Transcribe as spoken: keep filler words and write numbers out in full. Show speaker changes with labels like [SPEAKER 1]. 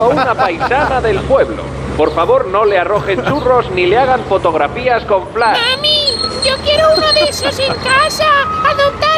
[SPEAKER 1] Una paisana del pueblo. Por favor, no le arrojen churros ni le hagan fotografías con flash.
[SPEAKER 2] ¡Mami! ¡Yo quiero uno de esos en casa! ¡Adopta